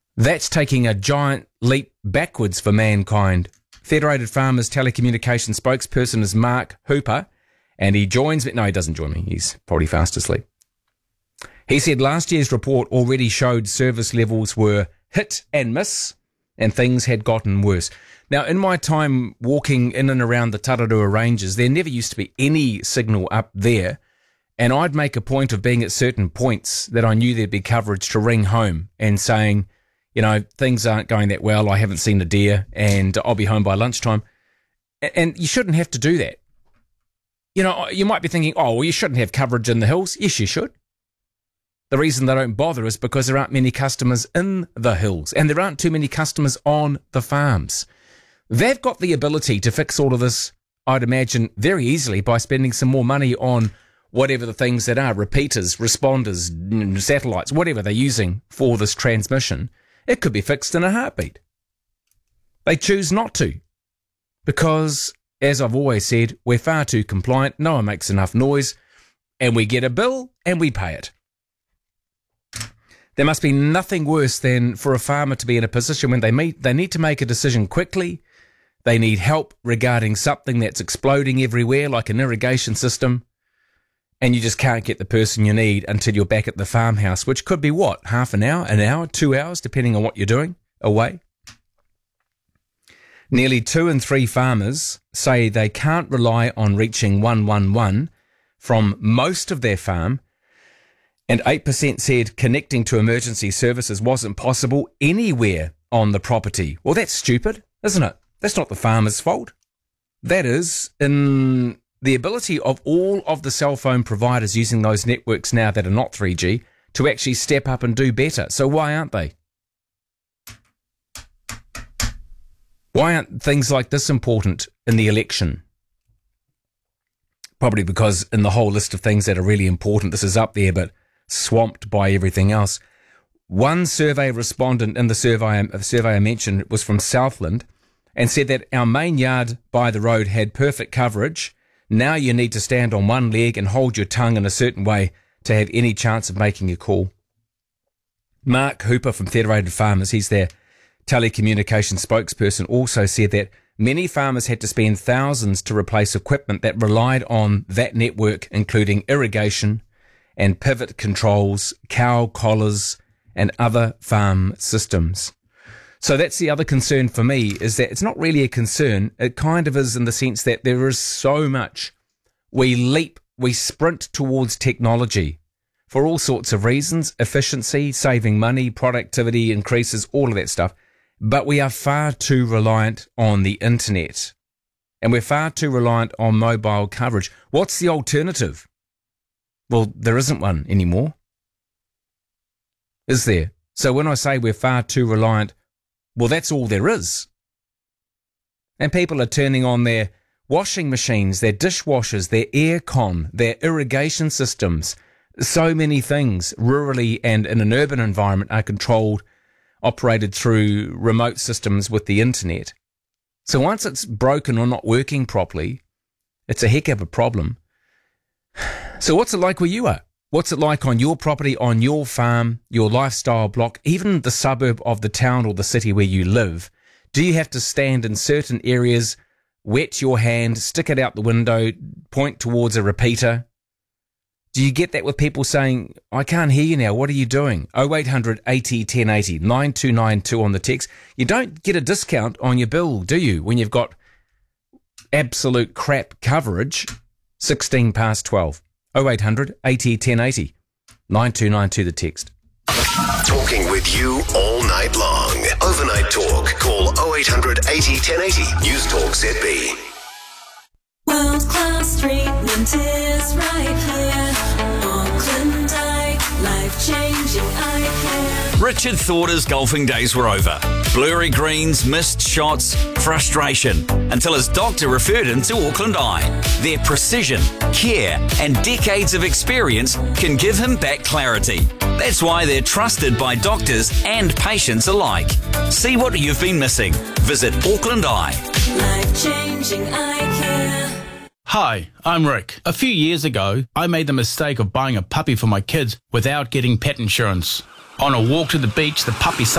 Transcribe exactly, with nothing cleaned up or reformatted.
That's taking a giant leap backwards for mankind. Federated Farmers Telecommunications spokesperson is Mark Hooper, and he joins me. No, he doesn't join me. He's probably fast asleep. He said last year's report already showed service levels were hit and miss, and things had gotten worse. Now, in my time walking in and around the Tararua Ranges, there never used to be any signal up there, and I'd make a point of being at certain points that I knew there'd be coverage to ring home and saying, you know, things aren't going that well, I haven't seen a deer, and I'll be home by lunchtime. And you shouldn't have to do that. You know, you might be thinking, oh, well, you shouldn't have coverage in the hills. Yes, you should. The reason they don't bother is because there aren't many customers in the hills, and there aren't too many customers on the farms. They've got the ability to fix all of this, I'd imagine, very easily by spending some more money on whatever the things that are, repeaters, responders, satellites, whatever they're using for this transmission. It could be fixed in a heartbeat. They choose not to because, as I've always said, we're far too compliant, no one makes enough noise, and we get a bill and we pay it. There must be nothing worse than for a farmer to be in a position when they meet, they need to make a decision quickly. They need help regarding something that's exploding everywhere, like an irrigation system, and you just can't get the person you need until you're back at the farmhouse, which could be what, half an hour, an hour, two hours, depending on what you're doing, away. Nearly two in three farmers say they can't rely on reaching one one one from most of their farm, and eight percent said connecting to emergency services wasn't possible anywhere on the property. Well, that's stupid, isn't it? That's not the farmer's fault. That is in the ability of all of the cell phone providers using those networks now that are not three G to actually step up and do better. So why aren't they? Why aren't things like this important in the election? Probably because in the whole list of things that are really important, this is up there, but swamped by everything else. One survey respondent in the survey, the survey I mentioned was from Southland and said that our main yard by the road had perfect coverage. Now you need to stand on one leg and hold your tongue in a certain way to have any chance of making a call. Mark Hooper from Federated Farmers, he's their telecommunications spokesperson, also said that many farmers had to spend thousands to replace equipment that relied on that network, including irrigation and pivot controls, cow collars, and other farm systems. So that's the other concern for me, is that it's not really a concern. It kind of is in the sense that there is so much. We leap, we sprint towards technology for all sorts of reasons, efficiency, saving money, productivity increases, all of that stuff. But we are far too reliant on the internet, and we're far too reliant on mobile coverage. What's the alternative? Well, there isn't one anymore, is there? So when I say we're far too reliant, well, that's all there is. And people are turning on their washing machines, their dishwashers, their aircon, their irrigation systems. So many things, rurally and in an urban environment, are controlled, operated through remote systems with the internet. So once it's broken or not working properly, it's a heck of a problem. So what's it like where you are? What's it like on your property, on your farm, your lifestyle block, even the suburb of the town or the city where you live? Do you have to stand in certain areas, wet your hand, stick it out the window, point towards a repeater? Do you get that with people saying, I can't hear you now, what are you doing? oh eight hundred eighty ten eighty, nine two nine two on the text. You don't get a discount on your bill, do you, when you've got absolute crap coverage, sixteen past twelve. oh eight hundred eighty ten eighty, nine two nine two the text. Talking with you all night long. Overnight Talk. Call oh eight hundred eighty ten eighty. News Talk Z B. World class treatment is right here. Auckland Eye, life changing eye care. Richard thought his golfing days were over. Blurry greens, missed shots, frustration, until his doctor referred him to Auckland Eye. Their precision, care, and decades of experience can give him back clarity. That's why they're trusted by doctors and patients alike. See what you've been missing. Visit Auckland Eye. Life changing eye care. Hi, I'm Rick. A few years ago, I made the mistake of buying a puppy for my kids without getting pet insurance. On a walk to the beach, the puppy